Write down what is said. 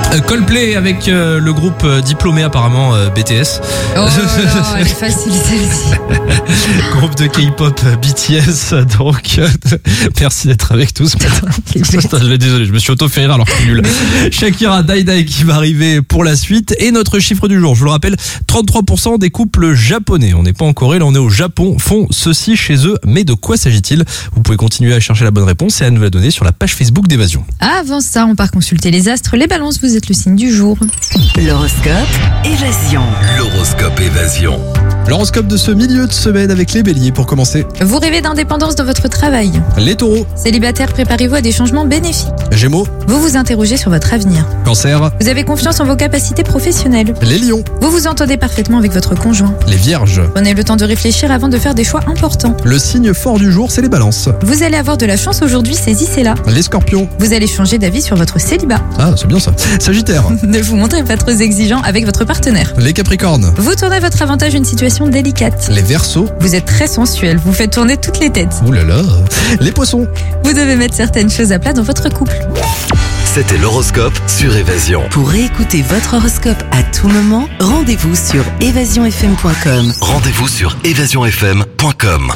Coldplay avec le groupe diplômé apparemment BTS. Oh non, elle est facile celle-ci. Groupe de K-pop BTS. Donc merci d'être avec tous ce matin. Désolé, je me suis auto fait rire alors que c'est nul. Shakira, Dai qui va arriver pour la suite. Et notre chiffre du jour, je vous le rappelle, 33% des couples japonais, on n'est pas en Corée, là on est au Japon, font ceci chez eux. Mais de quoi s'agit-il? Vous pouvez continuer à chercher la bonne réponse et à nous la donner sur la page Facebook d'Évasion. Avant ça, on part consulter les astres. Les balances, vous êtes le signe du jour. L'horoscope Évasion. L'horoscope Évasion. L'horoscope de ce milieu de semaine avec les béliers pour commencer. Vous rêvez d'indépendance dans votre travail. Les taureaux. Célibataire, préparez-vous à des changements bénéfiques. Gémeaux. Vous vous interrogez sur votre avenir. Cancer. Vous avez confiance en vos capacités professionnelles. Les lions. Vous vous entendez parfaitement avec votre conjoint. Les vierges. Prenez le temps de réfléchir avant de faire des choix importants. Le signe fort du jour, c'est les balances. Vous allez avoir de la chance aujourd'hui, saisissez-la. Les scorpions. Vous allez changer d'avis sur votre célibat. Ah, c'est bien ça. Sagittaire. Ne vous montrez pas trop exigeant avec votre partenaire. Les capricornes. Vous tournez à votre avantage une situation délicate. Les verseaux. Vous êtes très sensuel, vous faites tourner toutes les têtes. Ouh là là. Les poissons. Vous devez mettre certaines choses à plat dans votre couple. C'était l'horoscope sur Évasion. Pour réécouter votre horoscope à tout moment, rendez-vous sur évasionfm.com. Rendez-vous sur évasionfm.com.